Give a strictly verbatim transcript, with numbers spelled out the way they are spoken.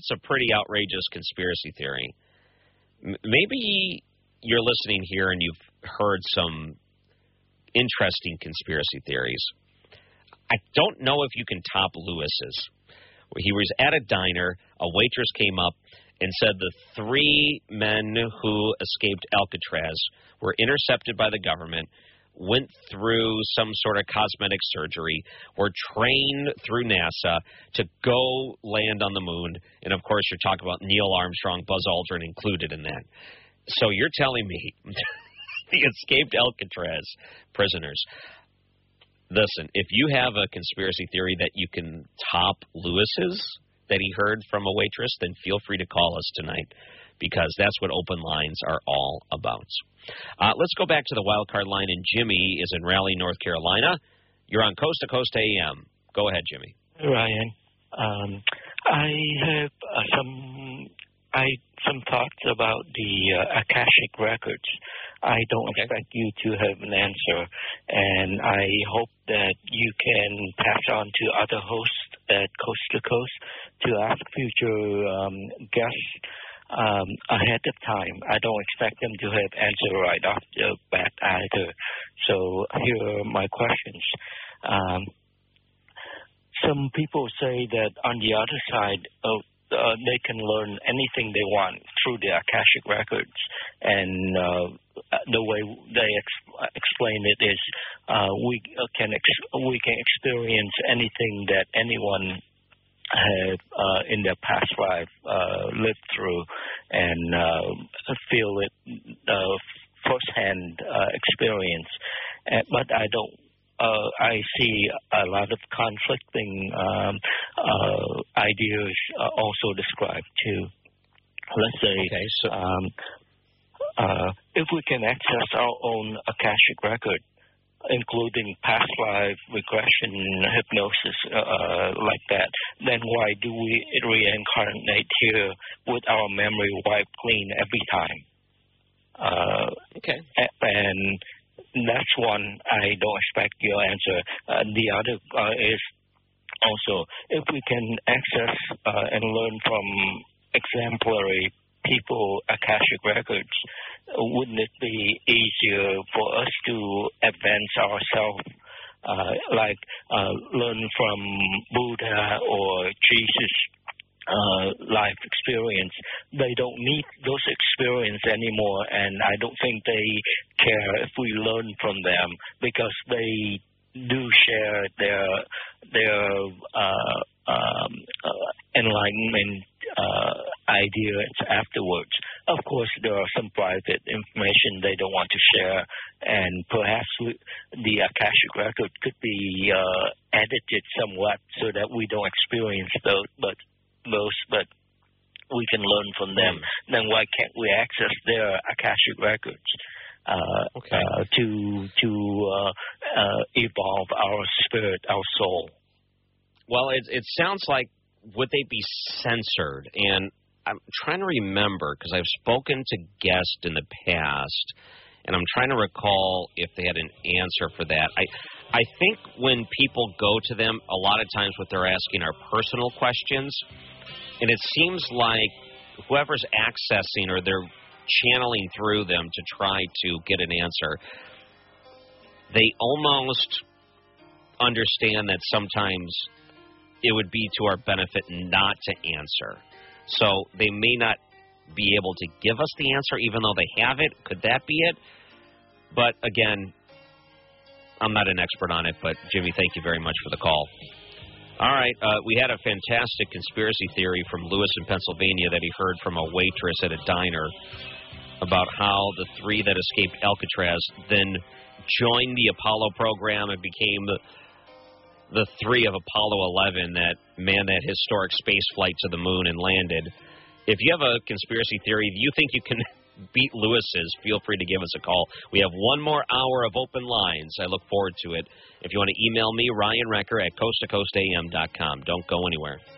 that's a pretty outrageous conspiracy theory. M- maybe you're listening here and you've heard some interesting conspiracy theories. I don't know if you can top Lewis's. He was at a diner. A waitress came up and said the three men who escaped Alcatraz were intercepted by the government, went through some sort of cosmetic surgery, were trained through NASA to go land on the moon. And, of course, you're talking about Neil Armstrong, Buzz Aldrin included in that. So you're telling me the escaped Alcatraz prisoners. Listen, if you have a conspiracy theory that you can top Lewis's that he heard from a waitress, then feel free to call us tonight, because that's what open lines are all about. Uh, let's go back to the wild card line, and Jimmy is in Raleigh, North Carolina. You're on Coast to Coast A M. Go ahead, Jimmy. Ryan, um, I have uh, some I some thoughts about the uh, Akashic records. I don't okay. expect you to have an answer, and I hope that you can pass on to other hosts at Coast to Coast to ask future um, guests um, ahead of time. I don't expect them to have answer right off the bat either. So here are my questions. Um, some people say that on the other side of Uh, they can learn anything they want through the Akashic records, and uh, the way they ex- explain it is uh, we can ex- we can experience anything that anyone have uh, in their past life uh, lived through, and uh, feel it uh, firsthand uh, experience. Uh, but I don't. Uh, I see a lot of conflicting um, uh, ideas uh, also described too. Let's say, okay, so um, uh, if we can access our own Akashic record, including past life regression, hypnosis, uh, like that, then why do we reincarnate here with our memory wiped clean every time? Uh, okay, and that's one I don't expect your answer. Uh, the other uh, is also, if we can access uh, and learn from exemplary people, Akashic records, wouldn't it be easier for us to advance ourselves, uh, like uh, learn from Buddha or Jesus? Uh, life experience. They don't need those experience anymore, and I don't think they care if we learn from them, because they do share their their uh, um, uh, enlightenment uh, ideas afterwards. Of course, there are some private information they don't want to share, and perhaps we, the Akashic record could be uh, edited somewhat so that we don't experience those, but those, but we can learn from them. Mm. Then why can't we access their Akashic records uh, okay. uh, to to uh, uh, evolve our spirit, our soul? Well, it, it sounds like, would they be censored? And I'm trying to remember, because I've spoken to guests in the past, and I'm trying to recall if they had an answer for that. I I think when people go to them, a lot of times what they're asking are personal questions, and it seems like whoever's accessing or they're channeling through them to try to get an answer, they almost understand that sometimes it would be to our benefit not to answer. So they may not be able to give us the answer even though they have it. Could that be it? But again, I'm not an expert on it, but Jimmy, thank you very much for the call. All right, uh, we had a fantastic conspiracy theory from Lewis in Pennsylvania that he heard from a waitress at a diner about how the three that escaped Alcatraz then joined the Apollo program and became the, the three of Apollo eleven that manned that historic space flight to the moon and landed. If you have a conspiracy theory, you think you can beat Lewis's, feel free to give us a call. We have one more hour of open lines. I look forward to it. If you want to email me, Ryan Recker at coast to coast a m dot com. Don't go anywhere.